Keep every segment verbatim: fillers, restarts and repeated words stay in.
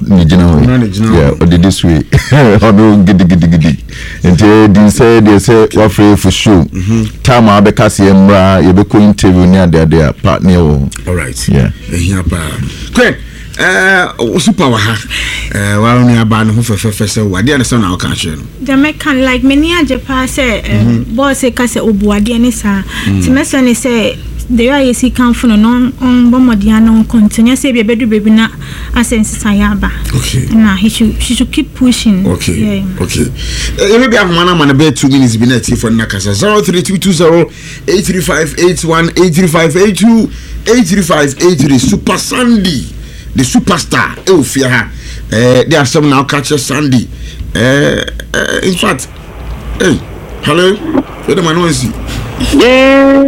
Nijino. Yeah, or did this way. Oh no, giddy giddy giddy. Until they say they say what free for show. Time I be kasi embra, you be ko interview near their their partner. All right. Yeah. Here pa. Great. Uh, super wa. Uh, wa oni aba no fe fe fe se wa de na so na o kan hwe no. Jamaican like many ajepa say boss say ka say obuade ne sa. Ti me so ne say the way you see come from no on bomodian on continue say be bedu baby na asense sayaba. Okay. Nah, he should she should keep pushing. Okay. Yeah. Okay. Uh, maybe I'm man man be two minutes be net for nakasa zero three two two zero eight three five eight one eight three five eight two eight three five eight three Super Sandy. The superstar, oh fear, uh, there are some now catch Sandy. Uh, uh, in fact, hey, hello, where the man was he? Yeah,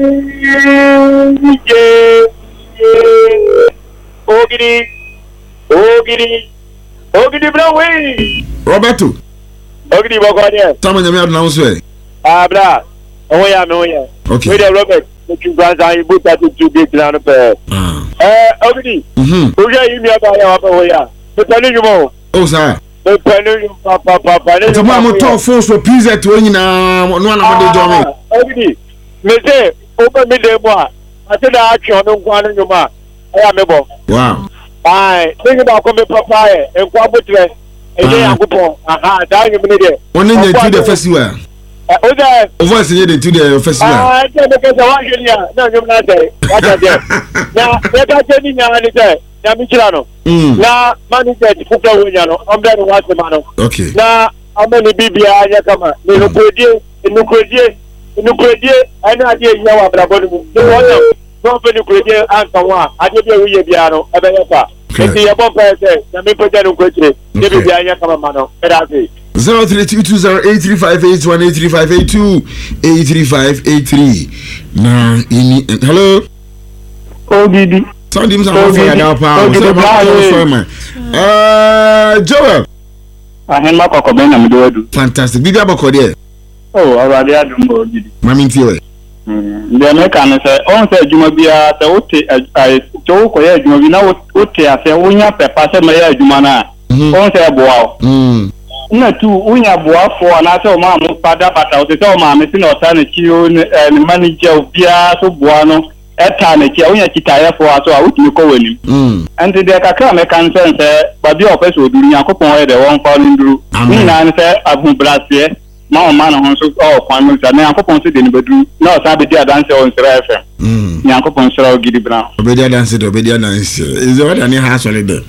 yeah, Ogidi, Ogidi, Ogidi Brown, Roberto, Ogidi Bogonia. Someone you may announce way. Ah, blah, oh yeah, no, yeah. Okay. Wait, Robert, you guys are put that to big down a Ah. Eh, Ogidi. Mhm. Oja yi mi aba ya wa ya. Mo tani ju mo. Oh sir. Mo tani ju papa papa. It's my motor phone so pizza to you na no na mo de join me. Ogidi. Me say, o ba mi de mo a. Ati da atwe no nkwa no nyuma. Aya me bo. Wow. Ai, think about come papa e, enkwa botre. Eje yakupon. Aha, da nyu me de. Oni nye to the festival. Oja. Over say the to the festival. Ah, je me ke wa jenia. Na nyu na say. Wa ja de. Na, e ka teni nya ni say. Na mi kira no. Na manager ti fuka wonya no. Omda no wase ma no. Okay. Na amani bibia anya kama. Ni no kodie, ni kodie, ni kodie. Ana ade nya wa brabo no. Ni wonya. No be ni kodie anka wa. Ade bia wiye bia no. E be yafa. Enti ye bon pa say. Na mi poja no kodie. Ni bibia anya kama ma no. E da say. zero three two two zero eight three five eight one eight three five eight two eight three five eight three. Now, hello. Ogidi. Sound him some fire now, pal. Uh, Joel. Ahen ma kokko be na me do. Fantastic. Bibi abako there. Oh, already adum bo Ogidi. Mami ntiwe. Mm. The American say, on say adwuma bia say wote ai to ko ye adwuma bi na wote ase wonya pepa say me ye adwuma na. On say boa. Mm. Na tu wonya boa fo na say o ma mo pada bata o say o ma me sin o ta na ki o ni manager bia so boa no. Eta na ki wonya kitaya fo aso a wutumi ko wani mm and the kakra me kan say ba bi o pe so duru yakopon e de won fa nduru ni na ni say abu brase ma o ma na hon so o kwan mu sa na yakopon se de ni bedu na o sa be dia dance on Sra F M mm yakopon Sra Ogidi Brown obedia dance de obedia dance is the one that ha solid there.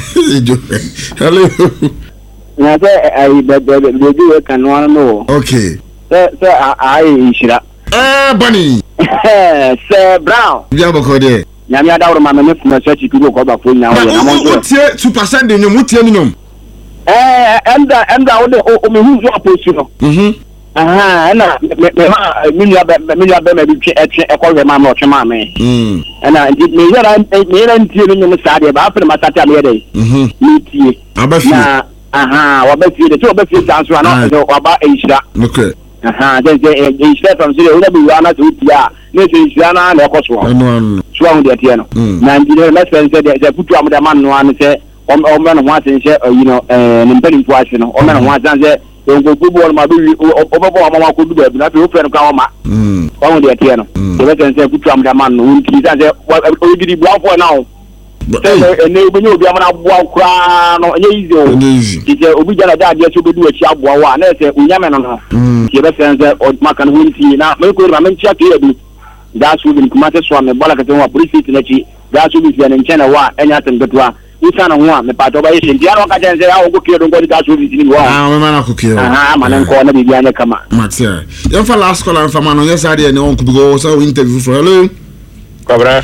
Hello. na say I be be do kan no no Okay. say say I inshira Eh, Bunny. Sir Brown. Bibi abako there. Nyame adawro ma me funa search tugo ko ba fo nya wo na mo so. Tie Super Sunday nyom tie ni nom. Eh, enda enda wo de o me hu so apostu no. Mhm. Aha, na me me me ya be me ya be me bi twe etwe e ko we ma ma otwe ma me. Mm. Ana me yara me yara ntie no nyom sa de ba afre ma tata me de. Mhm. Me tie. Abafi. Na aha, wa ba tie de to ba tie chance wa na so wa ba enhira. Okay. Aha, then say enhira from say o da bi wa na so tia. Ne say enhira na na ko so. No no. So on the tie no. Na ndire me say say the putu am da man no an say o o me no wa say you know eh ni mpani fu ase no o me no wa say o go go bol ma bi o bo bo ma ko du ba na be o fe no ka o ma mm on the tie no so me say putu am da man no nti say o gidi bu afo na o eh ne obi obi am na boa kra no enye easy o ti obi jana da ade so be du achi aboa wa na say unyame no no ti be say say o maka no nti na me ko ma me chia ke ebi da so bi kuma te so me bola ka te wa police ti na chi da so bi ti na nchena wa enya tembetua usana ho me pa to ba yeshe ndi aro ka je nze ya ogo ke do ngodi da so bi ti ni wa ah me mana ko ke ah ma na nko na bi anya kama matia yan fa last call and fa man yes ade ne on kubigo so interview for hello Kabra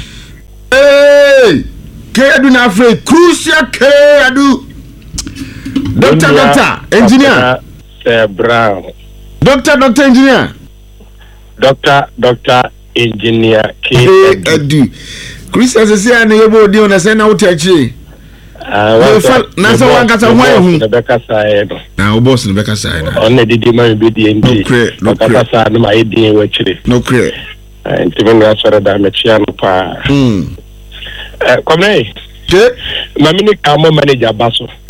hey ke adu na afre crucial ke adu doctor doctor engineer Sir Brown doctor doctor engineer doctor doctor engineer K adu crucial se se na yebo di on se na utachi ah na so wan kasa ho ehu na beka sai no na o boss no beka sai na on na didi ma be di ndi no kasa sai no ma yedi wa chire no cre enti ben ga sore da me chia no pa hmm eh komne je ma mini ka mo manager baso